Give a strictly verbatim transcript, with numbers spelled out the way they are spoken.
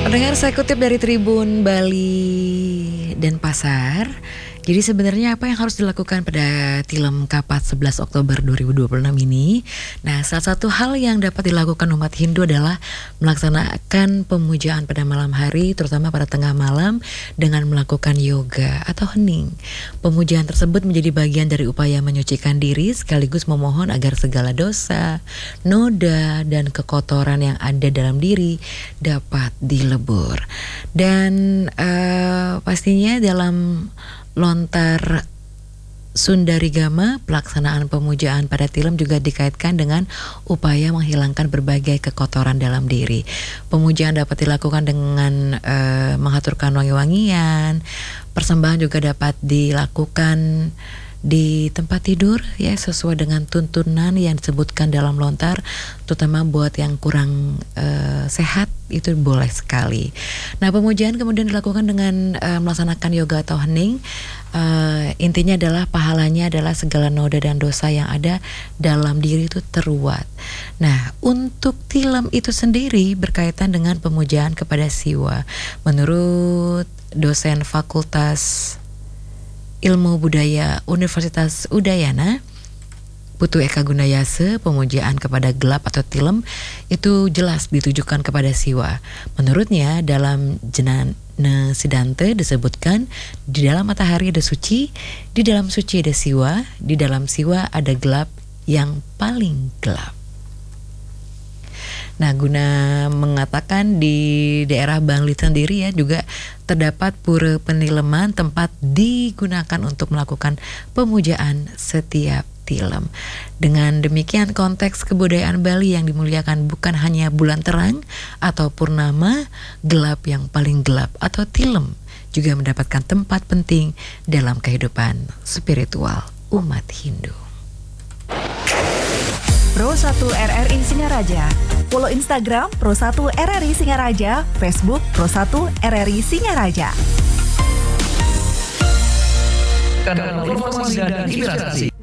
Pendengar, saya kutip dari Tribun Bali Denpasar. Jadi sebenarnya apa yang harus dilakukan pada Tilem Kapat sebelas Oktober dua ribu dua puluh enam ini? Nah, salah satu hal yang dapat dilakukan umat Hindu adalah melaksanakan pemujaan pada malam hari, terutama pada tengah malam dengan melakukan yoga atau hening. Pemujaan tersebut menjadi bagian dari upaya menyucikan diri sekaligus memohon agar segala dosa, noda, dan kekotoran yang ada dalam diri dapat dilebur. Dan uh, pastinya dalam lontar Sundarigama, pelaksanaan pemujaan pada Tilem juga dikaitkan dengan upaya menghilangkan berbagai kekotoran dalam diri. Pemujaan dapat dilakukan dengan uh, mengaturkan wangi-wangian. Persembahan juga dapat dilakukan di tempat tidur ya, sesuai dengan tuntunan yang disebutkan dalam lontar, terutama buat yang kurang uh, sehat itu boleh sekali. Nah, pemujaan kemudian dilakukan dengan uh, melaksanakan yoga atau hening. Uh, intinya adalah pahalanya adalah segala noda dan dosa yang ada dalam diri itu teruat. Nah, untuk Tilem itu sendiri berkaitan dengan pemujaan kepada Siwa. Menurut dosen Fakultas Ilmu Budaya Universitas Udayana, Putu Eka Gunayase, pemujaan kepada gelap atau Tilem itu jelas ditujukan kepada Siwa. Menurutnya dalam Jenana Siddhanta disebutkan di dalam matahari ada suci, di dalam suci ada Siwa, di dalam Siwa ada gelap yang paling gelap. Nah, guna mengatakan di daerah Bangli sendiri ya juga terdapat pura penileman, tempat digunakan untuk melakukan pemujaan setiap Tilem. Dengan demikian konteks kebudayaan Bali yang dimuliakan bukan hanya bulan terang atau purnama, gelap yang paling gelap atau Tilem juga mendapatkan tempat penting dalam kehidupan spiritual umat Hindu. Pro satu R R I Singaraja. Follow Instagram Pro satu R R I Singaraja, Facebook Pro satu R R I Singaraja. Kanal informasi dan inspirasi.